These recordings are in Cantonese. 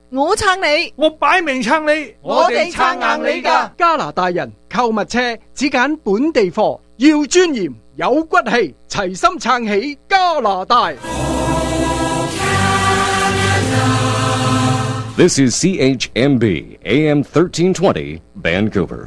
我撐你， 我擺明撐你， 我哋撐硬你㗎。 加拿大人購物車只揀本地貨，要尊嚴有骨氣，齊心撐起加拿大。 This is CHMB AM 1320 Vancouver。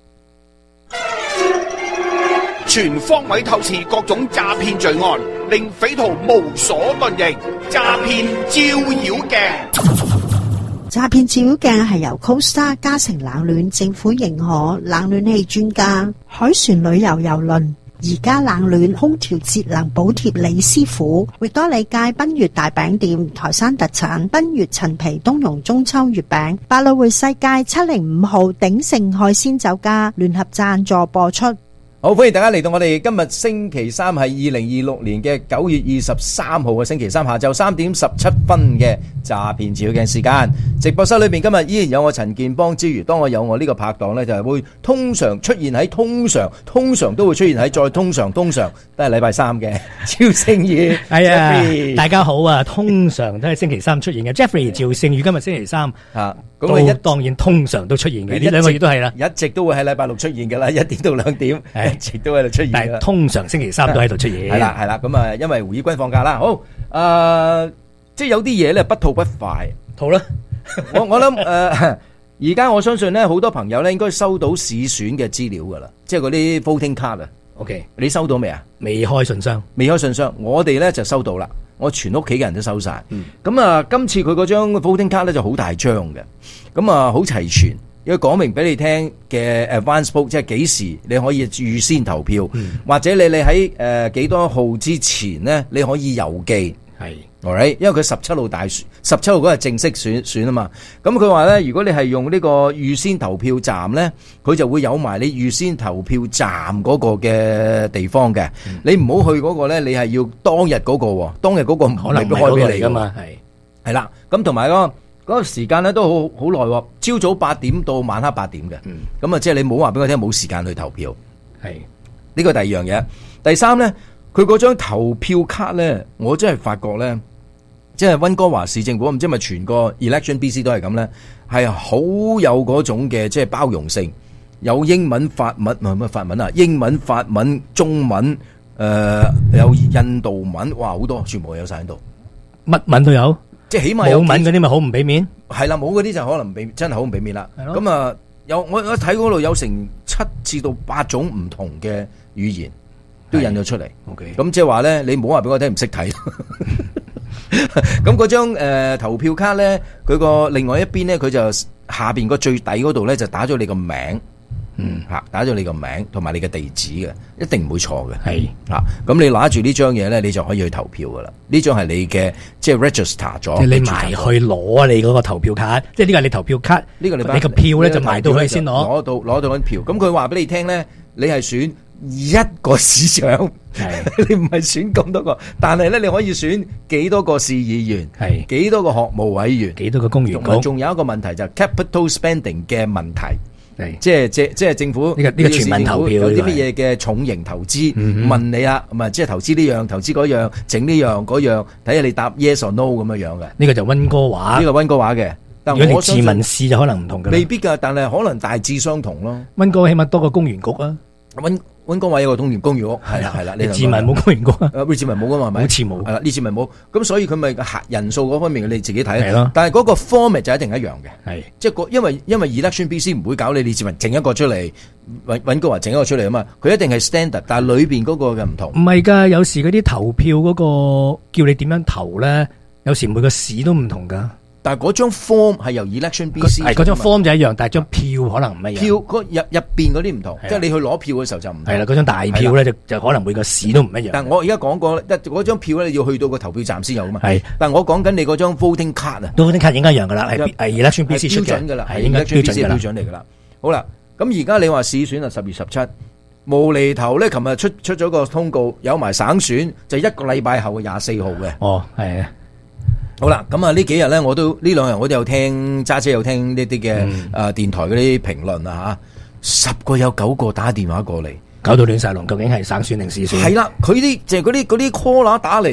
全方位透視各種詐騙罪案，令匪徒無所遁形。詐騙照妖鏡。 詐騙照妖鏡係由 Costa 嘉誠冷暖政府認可冷暖氣專家海船旅遊郵輪而家冷暖空調節能補貼李師傅，域多利街賓悅大餅店台山特產賓悅陳皮冬蓉中秋月餅，百老匯世界705號鼎盛海鮮酒家聯合贊助播出。 好，歡迎大家嚟到我哋今日星期三係2026年嘅9月23號嘅星期三下晝3點17分嘅詐騙照妖鏡時間。直播室裏邊今日依然有我陳健邦之餘，當我有我呢個拍檔呢，就係會通常出現喺通常都會出現喺再通常都係禮拜三嘅趙聖宇。 係啊，大家好啊，通常都係星期三出現嘅 Jeffrey 趙聖宇，今日星期三啊，咁當然通常都出現嘅，呢兩個月都係啦， 一直都會喺禮拜六出現㗎啦，1點到2點。一直都喺度出現， 但係通常星期三都喺度出現。 係啦，咁啊，因為胡以軍放假啦。好，即係有啲嘢咧不吐不快。 好啦， 我諗而家我相信咧，好多朋友咧應該收到試選嘅資料噶啦，即係嗰啲 voting card 啊。 OK， 你收到未啊？ 未開信箱， 我哋咧就收到啦，我全屋企嘅人都收晒。咁啊，今次佢嗰張 voting card 咧就好大張嘅，咁啊好齊全。要講明俾你聽嘅 advance vote， 即係幾時你可以預先投票，或者你喺幾多號之前呢，你可以郵寄。 係 ，alright， 因為佢17號大選，17號嗰日正式選啊嘛。咁佢話咧，如果你係用呢個預先投票站咧，佢就會有埋你預先投票站嗰個嘅地方嘅。你唔好去嗰個咧，你係要當日嗰個，當日嗰個唔可能開俾你噶嘛。係啦，咁同埋嗰個時間咧都好耐喎，朝早8點到晚黑8點嘅，咁啊即係你冇話俾我聽冇時間去投票，係呢個第二樣嘢。第三咧，佢嗰張投票卡咧，我真係發覺咧，即係溫哥華市政府唔知係咪全個 Election BC 都係咁咧，係好有嗰種嘅即係包容性，有英文、法文唔係乜法文啊，英文、法文、中文，有印度文，哇好多，全部有晒喺度， 乜文都有。 即係起碼有冇文嗰啲咪好唔俾面， 係啦，冇嗰啲就可能真係好唔俾面啦。咁啊，我睇嗰度有成7至到8種唔同嘅語言都印咗出嚟。OK， 咁即係話咧，你唔好話俾我聽唔識睇。咁嗰張投票卡咧，佢個另外一邊咧，佢就下邊個最底嗰度咧就打咗你個名。打咗你個名同埋你嘅地址嘅，一定唔會錯嘅。係咁你拿住呢張嘢咧，你就可以去投票噶啦。呢張係你嘅，即係 register 咗。即係你埋去攞你嗰個投票卡，即係呢個係你投票卡。呢個你個票咧就埋到去先攞到嗰票。咁佢話俾你聽咧，你係選一個市長，你唔係選咁多個，但係咧你可以選幾多個市議員，係幾多個學務委員，幾多個公務員。仲有一個問題就係 capital spending 嘅問題。即係政府呢個全民投票有啲乜嘢嘅重型投資問你啊，咁啊即係投資呢樣投資嗰樣整呢樣嗰樣，睇下你答 yes or no 咁樣樣嘅。呢個就溫哥華，呢個溫哥華嘅。但如果你自民試就可能唔同嘅，未必噶，但係可能大致相同咯。溫哥起碼多個公園局啊。溫哥華有個公園屋，係啦，你自民冇公園局啊？你自民冇噶嘛？係咪？好似冇，係啦，呢次咪冇。咁所以佢咪人數嗰方面你自己睇。係咯。但係嗰個 format 就一定一樣嘅。係。即係因為 election BC 唔會搞你自民整一個出嚟，溫哥華整一個出嚟啊嘛。佢一定係 standard，但係裏邊嗰個嘅唔同。唔係㗎，有時嗰啲投票嗰個叫你點樣投咧，有時每個市都唔同㗎。但係嗰張 form 係由 election BC， 係嗰張 form 就一樣，但係張票可能唔一樣。票入邊嗰啲唔同，即係你去攞票嘅時候就唔同。係啦，嗰張大票咧就可能每個市都唔一樣。但係我而家講過咧，嗰張票咧要去到個投票站先有噶嘛。係，但係我講緊你嗰張 voting card 啊，voting card 應該一樣噶啦，係 election BC 出嘅，標準噶啦，係應該標準嚟噶啦。好啦，咁而家你話市選啊10月17，無厘頭咧，琴日出咗個通告，有埋省選，就1個禮拜後嘅24號嘅。哦，係啊。好啦，咁啊呢幾日咧，呢2日我都有聽揸車有聽呢啲嘅電台嗰啲評論啊吓，10個有9個打電話過嚟，搞到亂晒龍，究竟係省選定市選？係啦，佢啲就係嗰啲 caller 打嚟，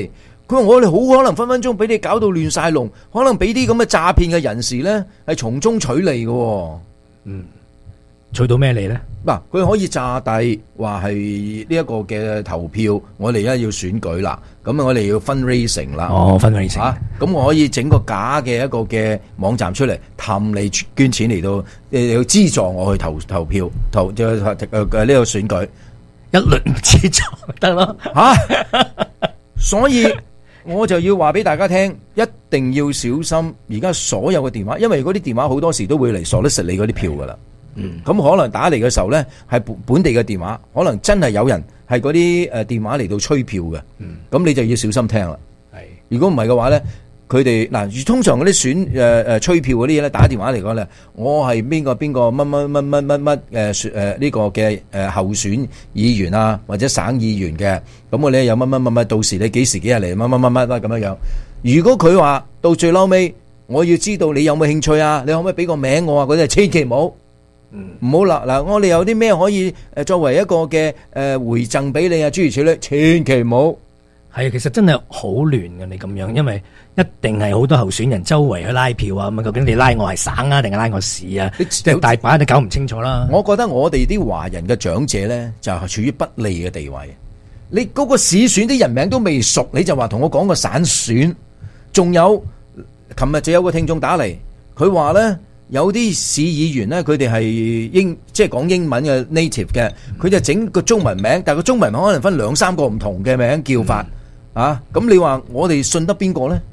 佢話我哋好可能分分鐘俾你搞到亂晒龍，可能俾啲咁嘅詐騙嘅人士咧係從中取利嘅。 取到咩利咧？ 嗱，佢可以詐帝話係呢一個嘅投票，我哋而家要選舉啦，咁我哋要 fundraising 啦。 fundraising 咁我可以整個假嘅一個嘅網站出嚟，氹你捐錢嚟到要資助我去投票，呢個選舉， 一律唔資助得咯。 所以我就要話俾大家聽，一定要小心而家所有嘅電話，因為嗰啲電話好多時都會嚟鎖得實你嗰啲票噶啦。咁可能打嚟嘅時候呢，係本地嘅電話，可能真係有人係嗰啲電話嚟到吹票嘅。咁你就要小心聽啦。如果唔係嘅話呢，佢哋嗱，通常嗰啲吹票嗰啲嘢咧，打電話嚟講咧，我係邊個乜呢個嘅候選議員啊，或者省議員嘅，咁我哋有乜，到時你幾時幾日嚟乜咁樣樣。如果佢話到最嬲尾，我要知道你有冇興趣啊，你可唔可以俾個名我啊？嗰啲千祈唔好。唔好啦，嗱，我哋有啲咩可以作為一個嘅回贈俾你啊？諸如此類，千祈唔好。 係，其實真係好亂嘅，你咁樣，因為一定係好多候選人周圍去拉票啊，咁究竟你拉我係省啊，定係拉我市啊？即係大把都搞唔清楚啦。 我覺得我哋啲華人嘅長者咧，就係處於不利嘅地位。你嗰個市選啲人名都未熟，你就話同我講個省選，仲有，琴日就有個聽眾打嚟，佢話咧。有啲市議員咧，佢哋係即係講英文嘅 native 嘅，佢就整個中文名，但係個中文名可能分2-3個唔同嘅名叫法啊！咁你話我哋信得邊個咧？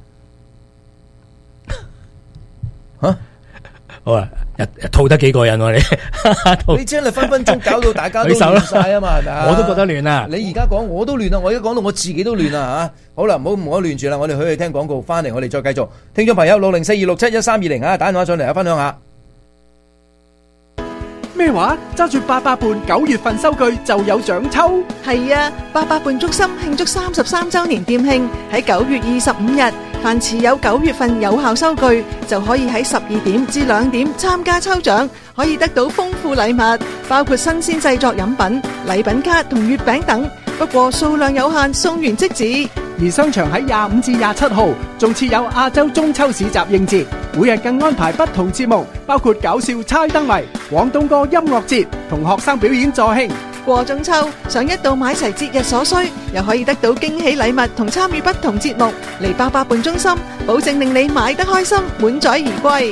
好啊，套得幾個人喎你？ 你真係分分鐘搞到大家都亂晒啊嘛，係咪啊？ 我都覺得亂啊！ 你而家講我都亂啊！我而家講到我自己都亂啊嚇！好啦，唔好亂住啦，我哋去聽廣告，翻嚟我哋再繼續。聽眾朋友604-267-1320啊，打電話上嚟啊，分享下。 咩話？揸住88伴9月份收據就有獎抽？ 係啊，88伴中心慶祝33週年店慶，喺9月25日，凡持有9月份有效收據，就可以喺12點至2點參加抽獎，可以得到豐富禮物，包括新鮮製作飲品、禮品卡同月餅等。不過數量有限，送完即止。 而商場喺25至27號仲設有亞洲中秋市集應節，每日更安排不同節目，包括搞笑猜燈謎、廣東歌音樂節同學生表演助興。 過中秋，想一度買齊節日所需，又可以得到驚喜禮物同參與不同節目，嚟88伴中心，保證令你買得開心，滿載而歸。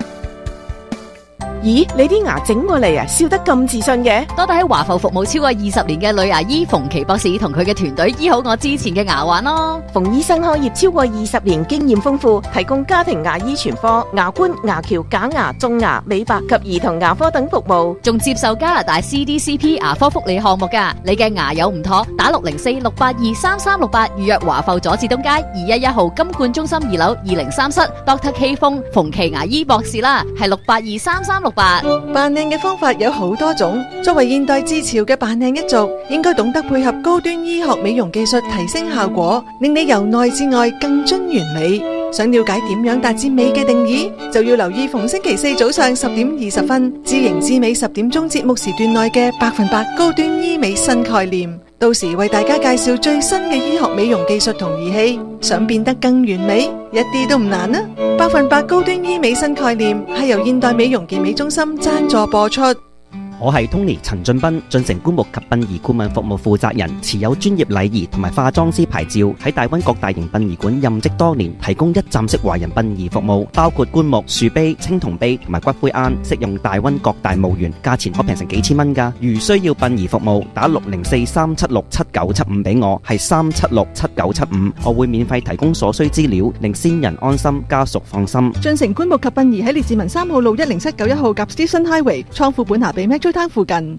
咦，你啲牙整過嚟啊，笑得咁自信嘅？ 多得喺華埠服務超過20年嘅女牙醫馮琪博士同佢嘅團隊醫好我之前嘅牙患咯。 馮醫生開業超過20年，經驗豐富，提供家庭牙醫全科、牙冠、牙橋、假牙、種牙、美白及兒童牙科等服務， 仲接受加拿大 CDCP 牙科福利項目㗎。你嘅牙有唔妥，打604-682-3368預約華埠佐治東街211號金冠中心2樓203室 Dr. K 馮馮琪牙醫博士啦，係682-3368。 扮靚嘅方法有好多種，作為現代之潮嘅扮靚一族，應該懂得配合高端醫學美容技術提升效果，令你由內至外更臻完美。想了解點樣達至美嘅定義，就要留意逢星期四早上10點20分知型知美10點鐘節目時段內嘅100%高端醫美新概念，到時為大家介紹最新嘅醫學美容技術同儀器。想變得更完美，一啲都唔難啊！100%高端醫美新概念係由現代美容健美中心贊助播出。 我係 Tony 陳俊斌，進城棺木及殯儀顧問服務負責人，持有專業禮儀同埋化妝師牌照，喺大灣各大型殯儀館任職多年，提供一站式華人殯儀服務，包括棺木、樹碑、青銅碑同埋骨灰龕，適用大灣各大墓園，價錢可平成幾千蚊㗎。如需要殯儀服務，打604-376-7975俾我，係376-7975，我會免費提供所需資料，令先人安心，家屬放心。 進城棺木及殯儀喺列治文3號路10791號及 Stephen Highway 倉庫本下被攤附近，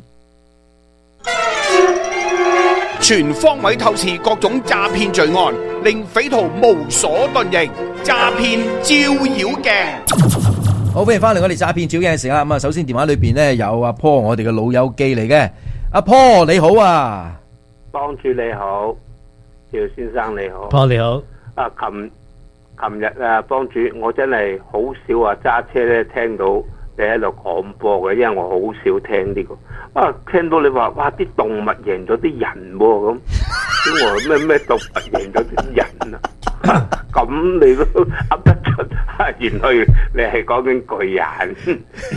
全方位透視各種詐騙罪案，令匪徒無所遁形。詐騙照妖鏡， 好，歡迎翻嚟我哋詐騙照妖鏡嘅時間。咁啊，首先電話裏邊呢有阿 Paul，我哋嘅老友記嚟嘅。阿 Paul 你好啊， 幫主你好，趙先生你好 ，Paul 你好。 啊，琴日啊，幫主我真係好少話揸車咧聽到你喺度廣播嘅，因為我好少聽呢個。啊，聽到你話哇啲動物贏咗啲人喎咁，咁我咩動物贏咗啲人啊？ 咁你都噏得出，原來你係講緊巨人。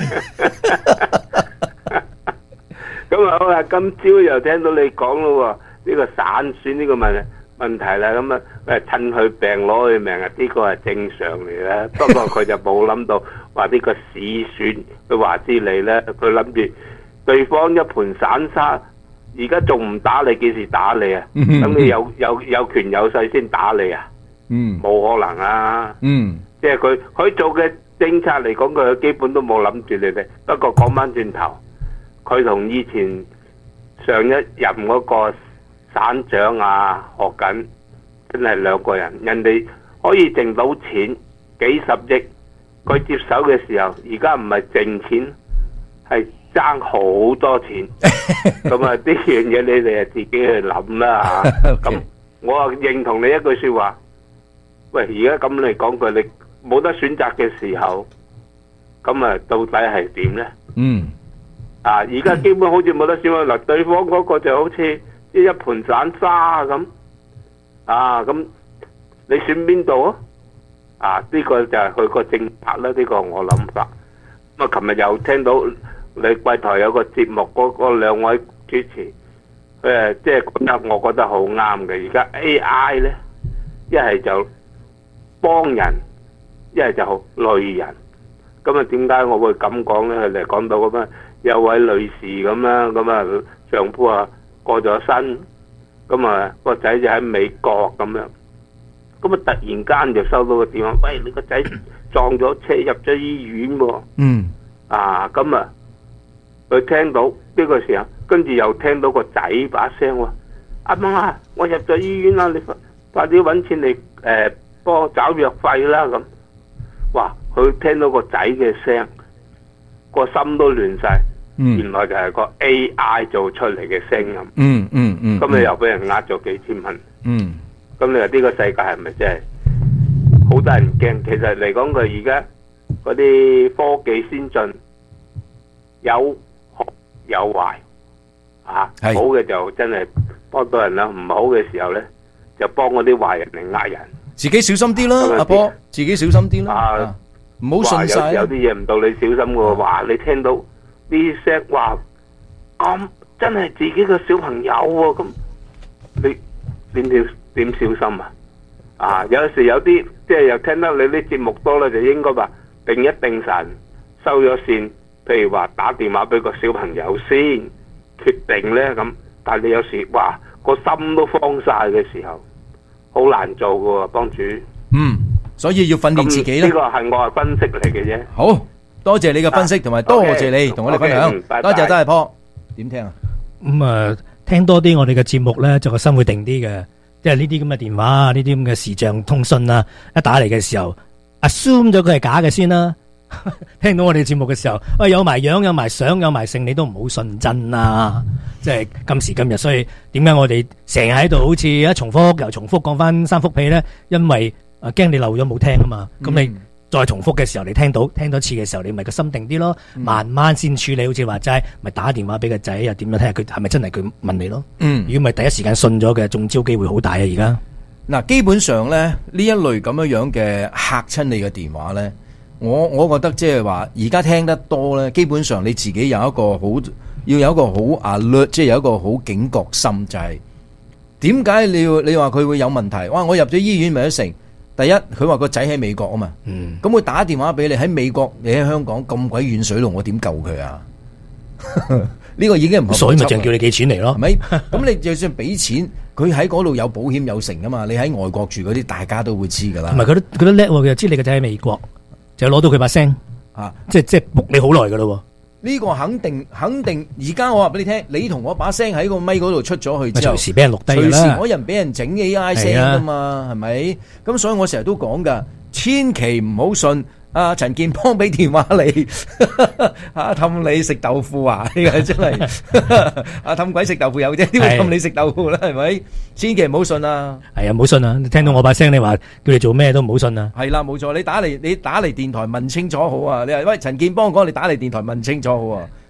咁啊好啦，今朝又聽到你講咯喎，呢個散選呢個問題啦，咁啊趁佢病攞佢命啊，呢個係正常嚟啦。不過佢就冇諗到話呢個市選，佢話之你咧，佢諗住對方一盤散沙，而家仲唔打你，幾時打你啊？等你有權有勢先打你啊？冇可能啊！即係佢做嘅政策嚟講，佢基本都冇諗住你哋。不過講翻轉頭，佢同以前上一任嗰個省長啊學緊，真係兩個人。人哋可以剩到錢幾十億，佢接手嘅時候，而家唔係剩錢，係爭好多錢。咁啊，呢樣嘢你哋啊自己去諗啦嚇。咁我啊認同你一句説話。喂，而家咁嚟講句，你冇得選擇嘅時候，咁啊到底係點咧？而家基本好似冇得選擇。嗱，對方嗰個就好似一盤散沙咁。咁你選邊度啊？呢個就係佢個政策啦，呢個我諗法。咁啊，琴日又聽到你貴台有個節目，嗰兩位主持，即係覺得我覺得好啱嘅。而家 AI 咧，一係就幫人，一係就累人。咁啊，點解我會咁講咧？佢哋講到咁啊，有位女士咁啦，咁啊丈夫啊過咗身，咁啊個仔就喺美國咁樣，咁啊突然間就收到個電話，喂，你個仔撞咗車入咗醫院喎。咁啊佢聽到呢個時候，跟住又聽到個仔把聲喎，阿媽啊，我入咗醫院啦，你快啲揾錢嚟幫我找藥費啦咁。哇！佢聽到個仔嘅聲，個心都亂晒。原來就係個 AI 做出嚟嘅聲音。咁你又俾人呃咗幾千蚊。咁你話呢個世界係咪真係好得人驚？其實嚟講，佢而家嗰啲科技先進，有好有壞。好嘅就真係幫到人啦，唔好嘅時候咧，就幫嗰啲壞人嚟呃人。 自己小心啲啦，阿波，自己小心啲啦，唔好信晒。 有啲嘢唔到你小心嘅話，你聽到呢聲話咁真係自己個小朋友喎，咁你點小心啊？有時有啲即係又聽得你啲節目多咧，就應該話定一定神收咗線，譬如話打電話俾個小朋友先決定咧咁。但係你有時哇個心都慌晒嘅時候，好難做㗎喎，幫主。 所以要訓練自己啦。 呢個係我係分析嚟嘅啫。 好多謝你嘅分析，同埋多謝你同我哋分享。多謝真係波。點聽啊？ 聽多啲我哋嘅節目咧，就個心會定啲嘅。即係呢啲咁嘅電話啊，呢啲咁嘅視像通訊啊，一打嚟嘅時候 assume 咗佢係假嘅先啦。聽到我哋節目嘅時候，喂，有埋樣有埋相有埋性，你都唔好信真啊！即係今時今日，所以點解我哋成日喺度好似一重複又重複講翻三幅屁咧？因為驚你漏咗冇聽啊嘛。咁你再重複嘅時候，你聽多次嘅時候，你咪個心定啲咯，慢慢先處理。好似話齋，咪打電話俾個仔，又點樣睇下佢係咪真係佢問你咯？如果咪第一時間信咗嘅，中招機會好大啊！而家嗱，基本上咧呢一類咁樣嘅嚇親你嘅電話咧。我覺得即係話，而家聽得多咧，基本上你自己有一個要有一個好 alert， 即係有一個好警覺心，就係點解你話佢會有問題？哇！我入咗醫院咪得成？第一，佢話個仔喺美國啊嘛，咁佢打電話俾你喺美國，你喺香港咁鬼遠水路，我點救佢啊？呢個已經唔合邏輯，所以咪淨叫你寄錢嚟咯，係咪？咁你就算俾錢，佢喺嗰度有保險有成噶嘛？你喺外國住嗰啲，大家都會知噶啦。唔係佢都叻喎，佢又知你個仔喺美國。就攞到佢把聲即係仆你好耐噶咯。 呢個肯定，而家我話俾你聽，你同我把聲喺個咪嗰度出咗去之後， 隨時俾人錄低啦。 隨時可能俾人整 AI 聲噶嘛，係咪？咁所以我成日都講噶，千祈唔好信陳健邦俾電話你，氹你食豆腐啊！呢個真係氹鬼食豆腐有啫，點會氹你食豆腐啦？係咪？千祈唔好信啊！係啊，唔好信啊！聽到我把聲，你話叫你做咩都唔好信啊！係啦，冇錯，你打嚟電台問清楚好啊！你話喂陳健邦講，你打嚟電台問清楚好啊！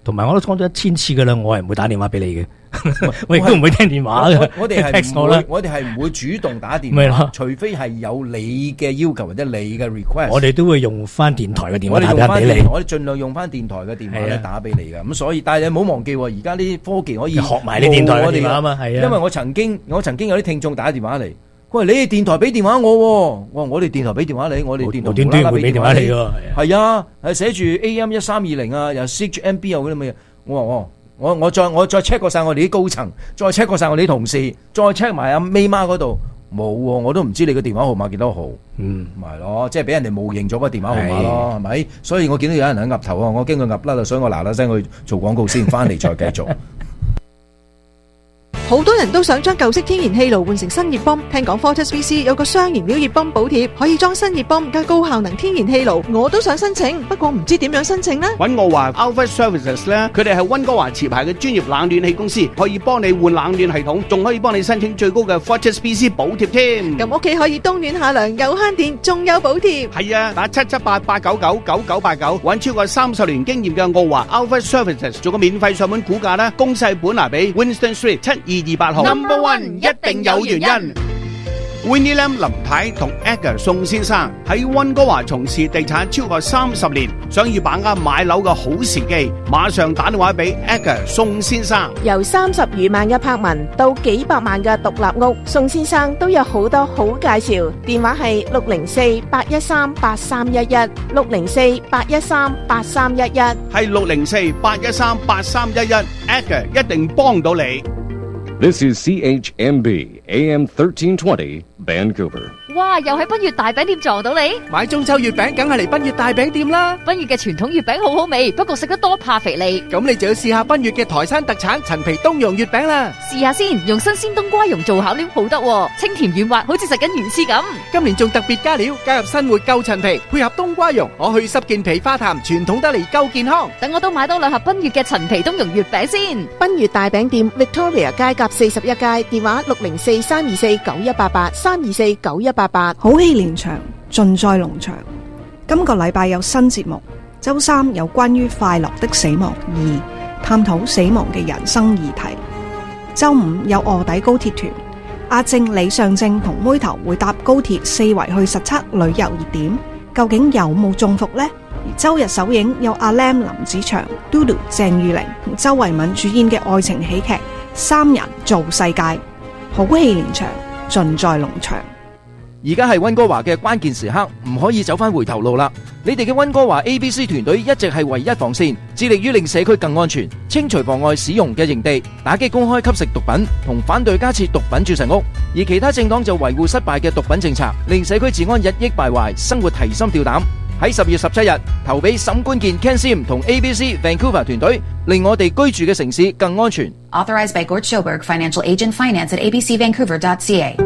同埋我都講咗1000次噶啦，我係唔會打電話俾你嘅，我亦都唔會聽電話嘅。 我哋係 text 唔我啦會，我哋係唔會主動打電咪咯， 話除非係有你嘅要求或者你嘅 request。 我哋都會用翻電台嘅電話我哋用翻打俾你。 我哋盡量用翻電台嘅電話咧係啊打俾你嘅。咁所以，但係你唔好忘記喎，而家啲科技可以學埋你電台嘅電話啊嘛，係啊。 因為我曾經有啲聽眾打電話嚟，佢話你哋電台俾電話我喎，我話我哋電台俾電話你，我哋電台無端端會俾電話你喎， 係啊，係寫住 AM1320啊，又 6MB 又嗰啲乜嘢，我話我再 check 過晒我哋啲高層，再 check 過晒我哋啲同事，再 check 埋阿 May 媽嗰度冇喎，我都唔知你個電話號碼幾多號，咪係咯，即係俾人哋冒認咗個電話號碼咯，係咪？所以我見到有人喺岌頭啊，我驚佢岌甩啦，所以我嗱嗱聲去做廣告先，翻嚟再繼續。 好多人都想將舊式天然氣爐換成新熱泵，聽講 Fortis VC 有個雙燃料熱泵補貼，可以裝新熱泵加高效能天然氣爐，我都想申請，不過唔知點樣申請呢？ 揾我話 Alpha Services 咧，佢哋係溫哥華持牌嘅專業冷暖氣公司，可以幫你換冷暖系統，仲可以幫你申請最高嘅 Fortis VC 補貼添。 咁屋企可以冬暖夏涼，又慳電，仲有補貼。 係啊，打778-899-9989，揾超過30年經驗嘅澳華 Alpha Services 做個免費上門估價啦，公細本拿俾 Winston Street 7228號。Number One 一定有原因。Winnie Lam 林太同 Edgar 宋先生喺溫哥華從事地產超過30年，想要把握買樓嘅好時機，馬上打電話俾 Edgar 宋先生。 由30餘萬嘅柏文到幾百萬嘅獨立屋，宋先生都有好多好介紹。電話係604-813-8311 604-813-8311， 係604-813-8311 Edgar 一定幫到你。 This is CHMB AM 1320 Vancouver. 哇！又喺奔月大餅店撞到你， 買中秋月餅梗係嚟奔月大餅店啦。 奔月嘅傳統月餅好好味，不過食得多怕肥膩。 咁你就要試下奔月嘅台山特產陳皮冬蓉月餅啦。 試下先，用新鮮冬瓜蓉做餡料好得喎，清甜軟滑，好似食緊魚翅咁。 今年仲特別加料，加入新活夠陳皮，配合冬瓜蓉，可去濕健脾化痰，傳統得嚟夠健康。 等我都買多2盒奔月嘅陳皮冬蓉月餅先。 奔月大餅店 Victoria 街甲41街，電話604-324-9188 324-9188。 好戲連場，盡在農場。今個禮拜有新節目，周3有關於快樂的死亡2，探討死亡嘅人生議題。周5有臥底高鐵團，阿正、李尚正同妹頭會搭高鐵4圍去實測旅遊熱點，究竟有冇中伏呢？而周日首映有阿 Lam 林子祥、Dodo 鄭裕玲同周慧敏主演嘅愛情喜劇《三人做世界》，好戲連場，盡在農場。 而家係溫哥華嘅關鍵時刻，唔可以走翻回頭路啦！你哋嘅溫哥華 ABC 團隊一直係唯一防線，致力於令社區更安全，清除妨礙使用嘅營地，打擊公開吸食毒品，同反對加設毒品注射屋。而其他政黨就維護失敗嘅毒品政策，令社區治安日益敗壞，生活提心吊膽。喺10月17日投俾沈冠健 Ken Sim 同 ABC Vancouver 團隊，令我哋居住嘅城市更安全。 Authorized by Gord Schoberg, Financial Agent Finance at abcvancouver.ca。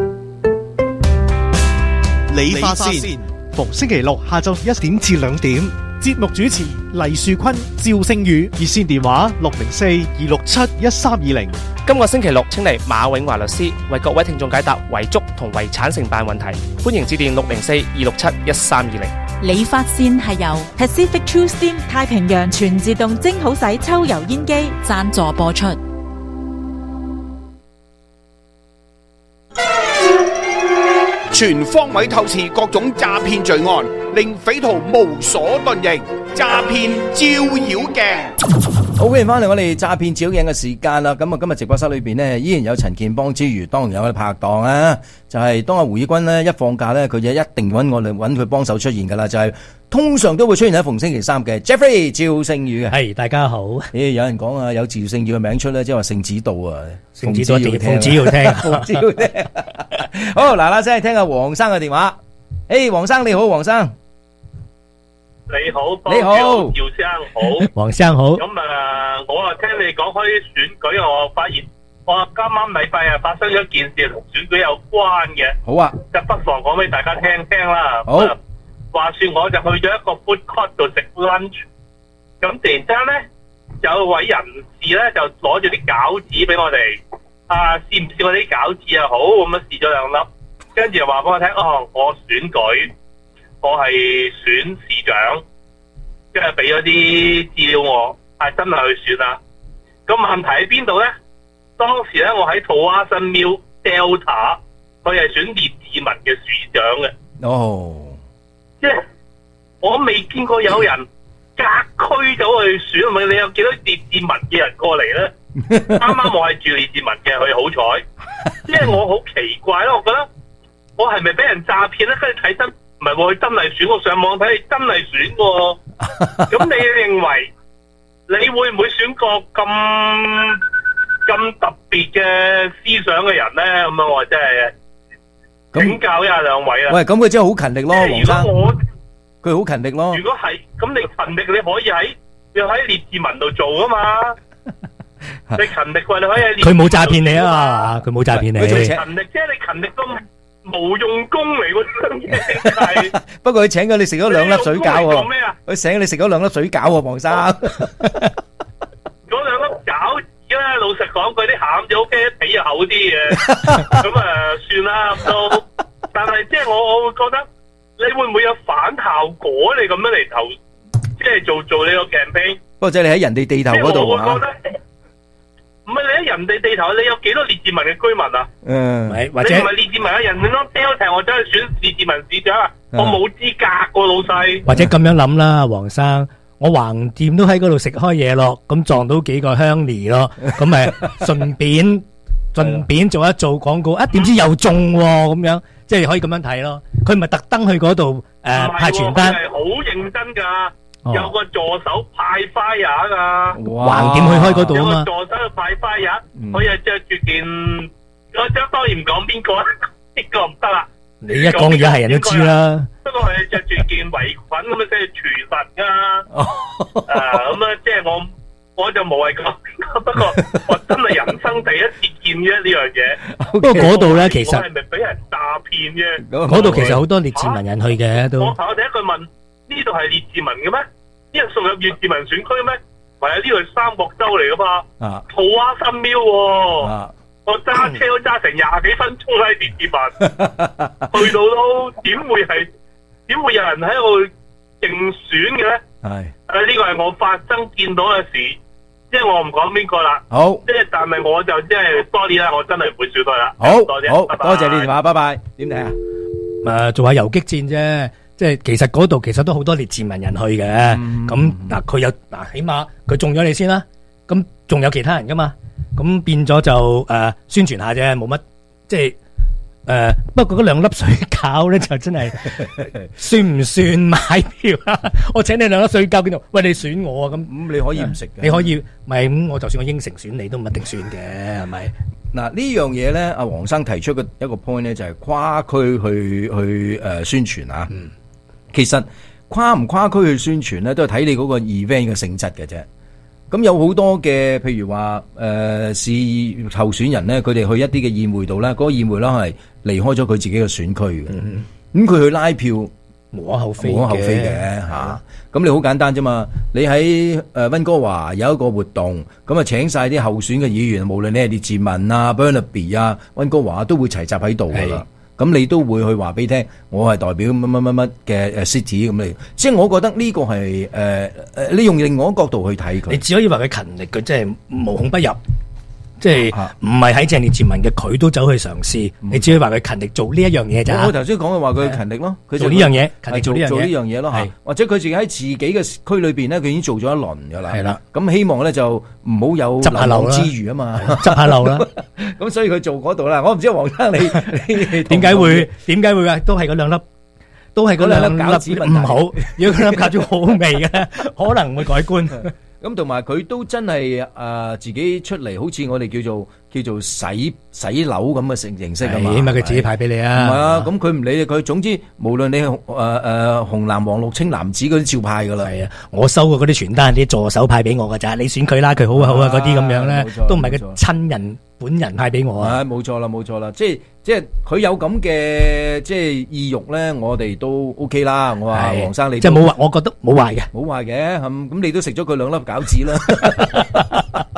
理髮線，逢星期六下晝1點至2點，節目主持黎樹坤、趙星宇，熱線電話604-267-1320。 今個星期六，請嚟馬永華律師為各位聽眾解答遺囑同遺產承辦問題，歡迎致電604-267-1320。 理髮線係由 Pacific True Steam 太平洋全自動蒸好洗抽油煙機贊助播出。 全方位透視各種詐騙罪案，令匪徒無所遁形。詐騙照妖鏡。 好，歡迎翻嚟我哋詐騙照妖鏡嘅時間啦。咁啊，今日直播室裏邊呢，依然有陳建邦之餘，當然有我哋拍檔啊。就係當阿胡以軍呢一放假呢，佢就一定揾我哋揾佢幫手出現噶啦。就係通常都會出現喺逢星期三嘅 Jeffrey 趙聖宇嘅。 係大家好。 有人講啊，有趙聖宇嘅名出咧，即係話聖子道啊， 聖子道要聽，奉旨要聽， 奉旨要聽。好，嗱嗱聲聽下黃生嘅電話。誒，黃生你好，黃生。 你好， 你好， 趙生好， 黃生好。 咁我聽你講開選舉，我發現我今晚禮拜發生咗一件事同選舉有關嘅。 好啊， 就不妨講俾大家聽聽啦。 好， 話說我就去咗一個 food court 度食 lunch， 咁突然間咧有位人士咧就攞住啲餃子俾我哋，試唔試我啲餃子啊？好，咁樣試咗2粒，跟住又話俾我聽，我選舉。我係選市長，跟住俾咗啲資料我， 係真係去選啦。咁問題喺邊度咧？當時咧我喺土蛙新廟 Delta， 佢係選列治文嘅市長嘅。 哦， 即係我未見過有人隔區走去選，咪你有幾多列治文嘅人過嚟咧？啱啱我係住列治文嘅，佢好彩。即係我好奇怪咯，我覺得我係咪俾人詐騙咧？跟住睇真，唔係喎，佢真係選，我上網睇你真係選喎。咁你認為你會唔會選個咁特別嘅思想嘅人咧？咁樣我真係請教一下兩位啦。 喂，咁佢真係好勤力咯，黃生。 如果佢好勤力咯。 如果係咁，你勤力你可以喺列治文度做噶嘛？你勤力喎，你可以喺列治文度做。 佢冇詐騙你啊嘛，佢冇詐騙你。 佢勤力即係你勤力都冇用功嚟喎，真係。 不過佢請咗你食咗2粒水餃喎。 你用功嚟做咩啊？ 佢請你食咗2粒水餃喎，黃生。 嗰2粒餃子咧，老實講，佢啲餡就 OK， 皮又厚啲嘅。咁算啦都。但係即係我會覺得。你會唔會有反效果？你咁樣嚟投，即係做呢個 campaign？ 不過即係你喺人哋地頭嗰度啊！ 我覺得唔係你喺人哋地頭，你有幾多列治文嘅居民啊？ 或者你唔係列治文嘅人，你當 Delta 我走去選列治文市長啊？我冇資格喎，老細。 或者咁樣諗啦，黃生，我橫掂都喺嗰度食開嘢咯，咁撞到幾個鄉里咯，咁咪順便做一做廣告，點知又中喎咁樣。即係可以咁樣睇咯，佢唔係特登去嗰度派傳單， 佢係好認真㗎，有個助手派花呀㗎， 橫掂去開嗰度啊嘛。 有個助手去派花呀，佢又着住件，我當然唔講邊個，呢個唔得啦。 你一講而家係人都知啦。 不過佢着住件圍裙咁樣，即係廚神㗎。咁啊，即係我就無謂講，不過我真係人生第一次見啫呢樣嘢。 不過嗰度咧，其實我係咪俾人詐騙啫？ 嗰度其實好多列治文人去嘅都。 我第一句問：呢度係列治文嘅咩？呢度屬入列治文選區咩？唔係啊，呢度係三角洲嚟噶嘛。土蛙新廟喎，我揸車都揸成20幾分鐘喺列治文，去到都點會有人喺度競選嘅咧？ 係呢個係我發生見到嘅事，即係我唔講邊個啦。 好， 即係但係我就即係sorry啦，我真係唔會選佢啦。 好， 多謝， 多謝你電話，拜拜。點睇啊？ 做下游擊戰啫，即係其實嗰度其實都好多列治文人去嘅。咁嗱，佢有嗱，起碼佢中咗你先啦。咁仲有其他人噶嘛？咁變咗就宣傳下啫，冇乜即係。不過嗰2粒水餃咧就真係算唔算買票啊？我請你2粒水餃，邊度？喂，你選我啊？咁你可以唔食嘅， 你可以咪咁？我就算我應承選你，都唔一定選嘅，係咪？ 嗱呢樣嘢咧，阿黃生提出嘅一個 point 咧，就係跨區去宣傳啊。其實跨唔跨區去宣傳咧，都係睇你嗰個 event 嘅性質嘅啫。咁有好多嘅，譬如話市候選人咧，佢哋去一啲嘅宴會度咧，嗰個宴會咧係離開咗佢自己嘅選區嘅。咁佢去拉票無可厚非嘅嚇。咁你好簡單啫嘛，你喺溫哥華有一個活動，咁啊請晒啲候選嘅議員，無論你係列治文啊、Burnaby 啊、溫哥華都會齊集喺度噶啦。咁你都會去話俾聽，我係代表乜乜乜乜嘅city 咁你，即係我覺得呢個係你用另外一個角度去睇佢。 你只可以話佢勤力，佢即係無孔不入，即係唔係喺正列治文嘅，佢都走去嘗試。你只可以話佢勤力做呢一樣嘢咋。 我頭先講嘅話佢勤力咯，佢做呢樣嘢，勤力做呢樣嘢咯嚇。或者佢自己喺自己嘅區裏邊咧，佢已經做咗一輪㗎啦。係啦，咁希望咧就唔好有執下漏之餘啊嘛， 執下漏啦。 咁所以佢做嗰度啦。我唔知黃生你點解會啊？都係嗰2粒。都係嗰2粒餃子唔好，如果嗰2粒餃子好味嘅，可能會改觀。 咁同埋佢都真係自己出嚟，好似我哋叫做洗樓咁嘅形式啊嘛。 起碼佢自己派俾你啊。 唔係啊，咁佢唔理佢，總之無論你紅藍黃綠青藍紫嗰啲照派噶啦。 係啊，我收過嗰啲傳單，啲助手派俾我噶咋，你選佢啦，佢好啊好啊嗰啲咁樣咧，都唔係佢親人本人派俾我啊。 冇錯啦，即係佢有咁嘅即係意欲咧，我哋都 OK 啦。我話黃生你即係冇壞，我覺得冇壞嘅， 冇壞嘅。咁你都食咗佢2粒餃子啦。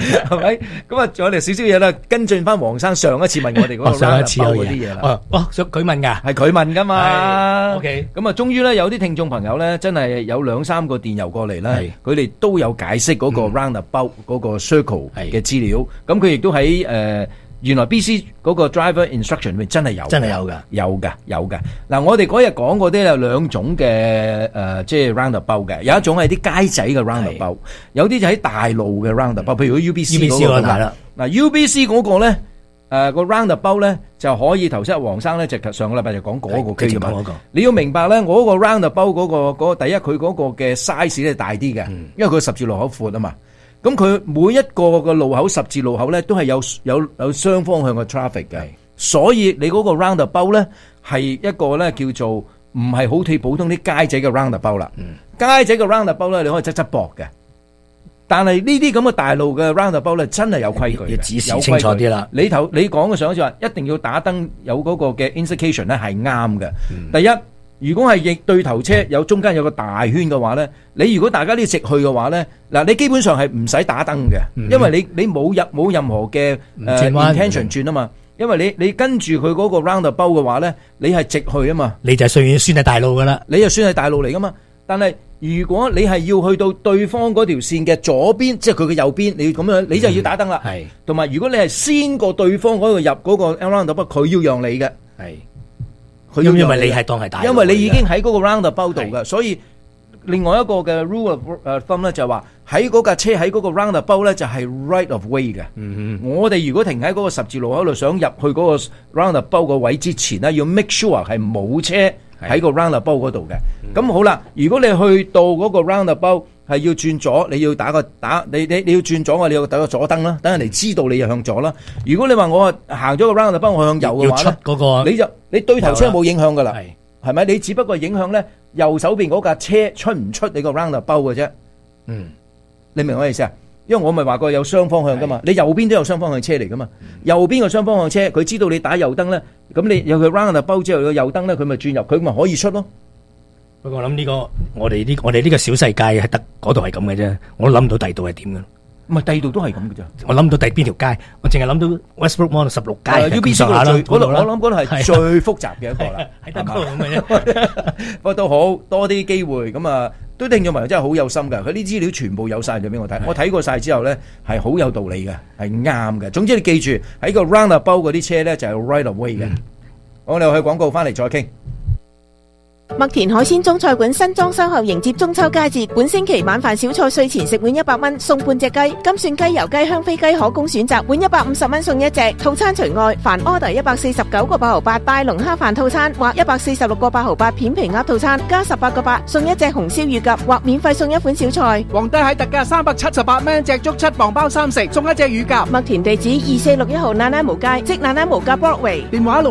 係咪？咁啊，仲有哋少少嘢啦，跟進翻黃生上一次問我哋嗰個上一次有嗰啲嘢啦。 想佢問㗎， 係佢問㗎嘛。 OK， 咁啊，終於咧有啲聽眾朋友咧，真係有2-3個電郵過嚟咧，佢哋都有解釋嗰個 roundabout 嗰個 circle 嘅資料。咁佢亦都喺原來 BC 嗰個 driver instruction 咪真係有㗎。嗱，我哋嗰日講嗰啲有2種嘅即係 roundabout 嘅，有一種係啲街仔嘅 roundabout，有啲就喺大路嘅 roundabout，譬如 UBC 嗰個啦。嗱 UBC 嗰個咧個 roundabout 咧就可以頭先黃生咧就上個禮拜就講嗰個區嘅嘛。你要明白咧，我嗰個 roundabout 嗰個第一佢嗰個嘅 size 咧大啲嘅，因為佢十字路口闊啊嘛。咁佢每一個嘅路口十字路口咧，都係有雙方向嘅 traffic 嘅，所以你嗰個 roundabout 咧係一個咧叫做唔係好似普通啲街仔嘅 roundabout 啦。街仔嘅 roundabout 咧，你可以側側膊嘅，但係呢啲咁嘅大路嘅 roundabout 咧，真係有規矩嘅， 要指示清楚啲啦。 你講嘅上一次話一定要打燈有嗰個嘅 indication 咧係啱嘅。第一。如果係逆對頭車有中間有個大圈嘅話咧，你如果大家都要直去嘅話咧，嗱你基本上係唔使打燈嘅，因為你冇任何嘅intention 轉啊嘛，因為你跟住佢嗰個 roundabout 嘅話咧，你係直去啊嘛， 你就算係大路噶啦， 你就算係大路嚟噶嘛。但係如果你係要去到對方嗰條線嘅左邊，即係佢嘅右邊，你要咁樣，你就要打燈啦。係，同埋如果你係先過對方嗰個入嗰個 roundabout，佢要讓你嘅。係。 因為你係當係大路， 因為你已經喺嗰個 roundabout 度嘅，所以另外一個嘅 rule of thumb 咧就係話喺嗰架車喺嗰個 roundabout 咧就係 right of way 嘅。我哋如果停喺嗰個十字路口度想入去嗰個 roundabout 個位之前咧，要 make sure 係冇車喺個 roundabout 嗰度嘅。咁好啦，如果你去到嗰個 roundabout 係要轉左，你要你要轉左，你要打個左燈啦，等人哋知道你要向左啦。如果你話我行咗個 roundabout 我向右嘅話咧， 嗰個你對頭車冇影響噶啦，係咪？你只不過影響咧右手邊嗰架車出唔出你個 roundabout 嘅啫。你明我意思啊？因為我咪話過有雙方向噶嘛，你右邊都有雙方向車嚟噶嘛。右邊個雙方向車，佢知道你打右燈咧，咁你有佢 roundabout之後個右燈咧，佢咪轉入，佢咪可以出咯。 不過我諗呢個我哋呢個小世界係得嗰度係咁嘅啫，我諗唔到第二度係點嘅。 唔係第二度都係咁嘅啫。我諗唔到第邊條街，我淨係諗到 Westbrook Mall 16街咁上下啦。 我諗嗰度係最複雜嘅一個啦， 係得嗰度咁嘅啫。 不過都好多啲機會咁啊，都聽眾朋友真係好有心㗎。佢啲資料全部有晒咗俾我睇，我睇過晒之後咧係好有道理嘅，係啱嘅。總之你記住喺個 roundabout 嗰啲車咧就係 right of way 嘅。我哋去廣告翻嚟再傾。 麥田海鮮中菜館新裝修後迎接中秋佳節，本星期晚飯小菜稅前食碗100蚊送半隻雞，金蒜雞、油雞、香飛雞可供選擇，碗150蚊送一隻。套餐除外，凡 order 149個8毫8大龍蝦飯套餐或146個8毫8片皮鴨套餐加18個8送一隻紅燒乳鴿或免費送一款小菜。 皇帝蟹特價378蚊隻竹7磅包3食，送一隻乳鴿。 麥田地址2461號那拉無街，即那拉無街 Broadway， 電話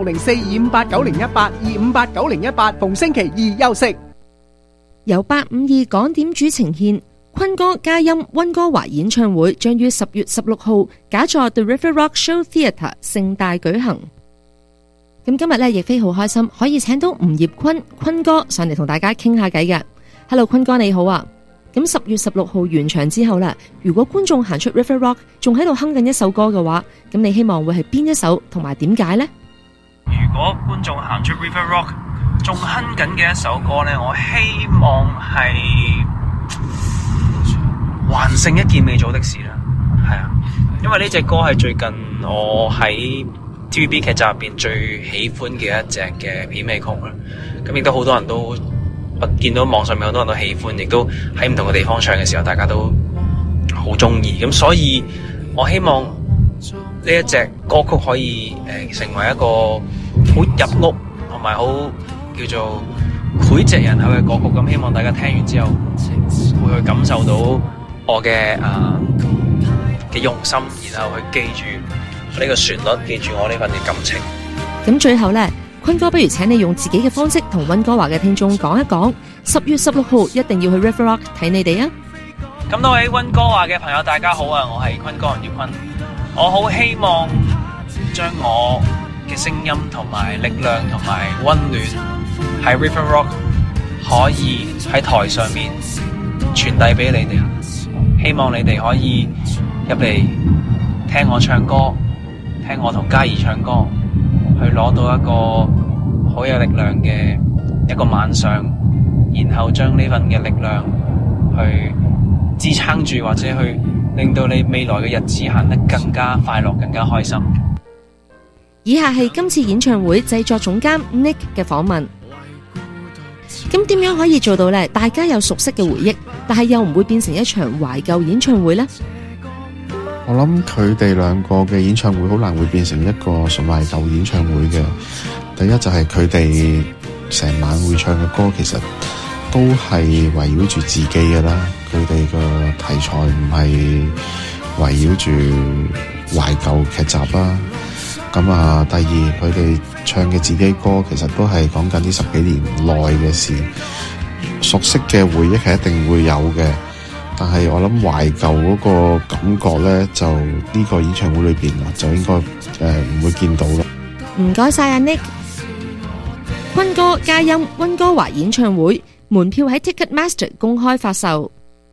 604-258-9018 258-9018，逢星期2休息。 由852港點主呈獻坤哥嘉音溫哥華演唱會，將於10月16號假座 The River Rock Show Theatre 盛大舉行。咁今日咧亦非好開心，可以請到吳業坤哥上嚟同大家傾下偈嘅。Hello， 坤哥你好啊！咁10月16號完場之後啦，如果觀眾行出 River Rock 仲喺度哼緊一首歌嘅話，咁你希望會係邊一首同埋點解呢？ 如果觀眾行出 River Rock仲哼緊嘅一首歌呢，我希望係還剩一件未做的事啦。係啊，因為呢隻歌係最近我喺 TVB 劇集入邊最喜歡嘅一隻嘅片尾曲啦。咁亦都好多人都我見到網上面好多人都喜歡，亦都喺唔同嘅地方唱嘅時候，大家都好中意。咁所以我希望呢一隻歌曲可以成為一個好入屋同埋好叫做膾炙人口嘅歌曲。咁希望大家聽完之後會去感受到我嘅用心，然後去記住呢個旋律，記住我呢份嘅感情。 咁最後呢，坤哥不如請你用自己嘅方式同溫哥華嘅聽眾講一講，10月16號一定要去 River Rock 睇你哋啊！ 咁多位溫哥華嘅朋友大家好啊，我係坤哥吳業坤。我好希望將我嘅聲音同埋力量同埋溫暖喺 River Rock 可以喺台上面傳遞俾你哋，希望你哋可以入嚟聽我唱歌，聽我同嘉怡唱歌，去攞到一個好有力量嘅一個晚上，然後將呢份嘅力量去支撐住，或者去令到你未來嘅日子行得更加快樂，更加開心。 以下係今次演唱會製作總監 Nick 嘅訪問。咁點樣可以做到呢？大家有熟悉嘅回憶，但係又唔會變成一場懷舊演唱會呢？ 我諗佢哋兩個嘅演唱會好難會變成一個純懷舊演唱會嘅。第一就係佢哋成晚會唱嘅歌，其實都係圍繞住自己嘅啦。佢哋嘅題材唔係圍繞住懷舊劇集啦。咁啊，第二佢哋唱嘅自己歌，其實都係講緊呢10幾年內嘅事，熟悉嘅回憶係一定會有嘅。但係我諗懷舊嗰個感覺咧，就呢個演唱會裏邊就應該唔會見到啦。 唔該晒阿 Nick。坤哥嘉音溫哥華演唱會門票喺 Ticketmaster 公開發售。